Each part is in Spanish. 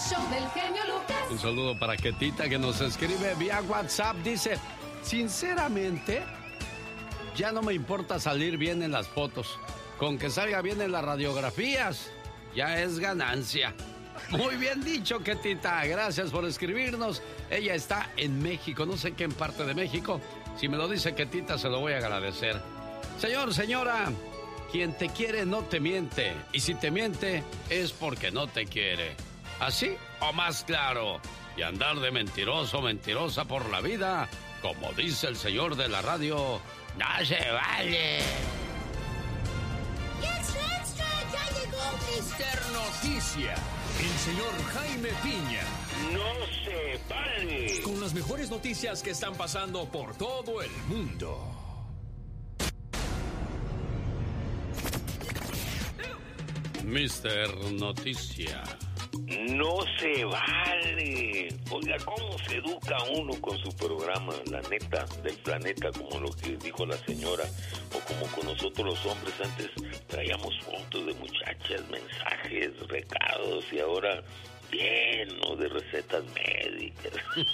show del genio Lucas. Un saludo para Ketita que nos escribe vía WhatsApp. Dice, sinceramente, ya no me importa salir bien en las fotos. Con que salga bien en las radiografías, ya es ganancia. Muy bien dicho, Ketita. Gracias por escribirnos. Ella está en México, no sé qué en parte de México. Si me lo dice Ketita, se lo voy a agradecer. Señor, señora, quien te quiere no te miente. Y si te miente, es porque no te quiere. ¿Así o más claro? Y andar de mentiroso, mentirosa por la vida, como dice el señor de la radio, no se vale. ¡Ya llegó Mister Noticia! El señor Jaime Piña. ¡No se vale! Con las mejores noticias que están pasando por todo el mundo. Mister Noticia. ¡No se vale! Oiga, ¿cómo se educa uno con su programa? La neta del planeta, como lo que dijo la señora, o como con nosotros los hombres antes traíamos fotos de muchachas, mensajes, recados, y ahora lleno de recetas médicas.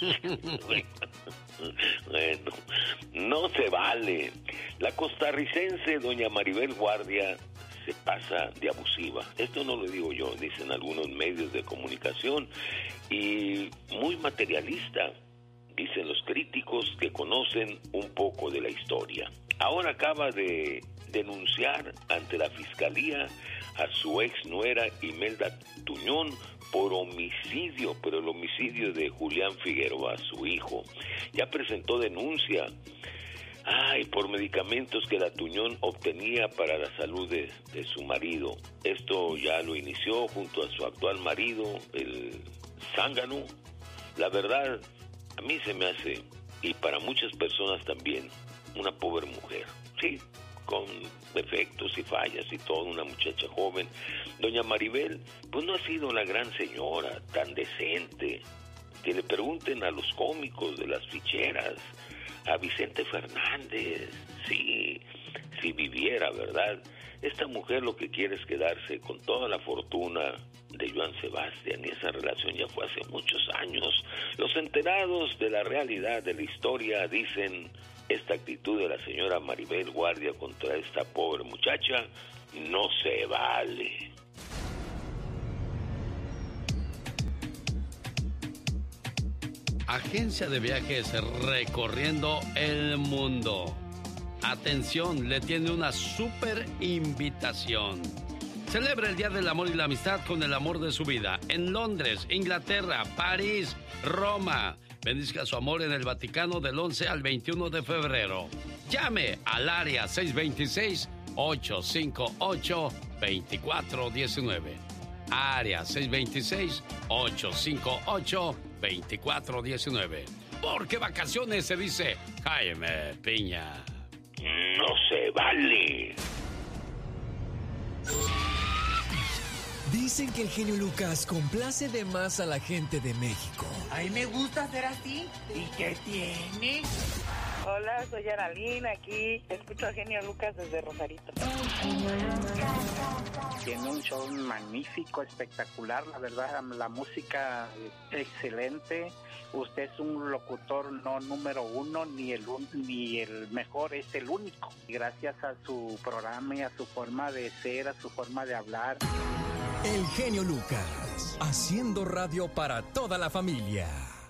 Bueno, no se vale. La costarricense doña Maribel Guardia se pasa de abusiva. Esto no lo digo yo, dicen algunos medios de comunicación, y muy materialista, dicen los críticos que conocen un poco de la historia. Ahora acaba de denunciar ante la fiscalía a su ex nuera Imelda Tuñón por homicidio, pero el homicidio de Julián Figueroa, su hijo. Ya presentó denuncia por medicamentos que la Tuñón obtenía para la salud de su marido. Esto ya lo inició junto a su actual marido, el zángano. La verdad, a mí se me hace, y para muchas personas también, una pobre mujer. Sí, con defectos y fallas y todo, una muchacha joven. Doña Maribel, pues no ha sido la gran señora, tan decente. Que le pregunten a los cómicos de las ficheras, a Vicente Fernández, sí, si viviera, ¿verdad? Esta mujer lo que quiere es quedarse con toda la fortuna de Joan Sebastián, y esa relación ya fue hace muchos años. Los enterados de la realidad de la historia dicen, esta actitud de la señora Maribel Guardia contra esta pobre muchacha no se vale. Agencia de viajes recorriendo el mundo. Atención, le tiene una súper invitación. Celebra el Día del Amor y la Amistad con el amor de su vida en Londres, Inglaterra, París, Roma. Bendizca su amor en el Vaticano del 11 al 21 de febrero. Llame al área 626-858-2419. Área 626-858-2419. Porque vacaciones se dice Jaime Piña. No se vale. Dicen que el genio Lucas complace de más a la gente de México. A mí me gusta ser así. ¿Y qué tiene? Hola, soy Aralín, aquí escucho a genio Lucas desde Rosarito. Tiene un show magnífico, espectacular, la verdad, la música excelente. Usted es un locutor no número uno, ni el mejor, es el único. Gracias a su programa y a su forma de ser, a su forma de hablar. El genio Lucas, haciendo radio para toda la familia.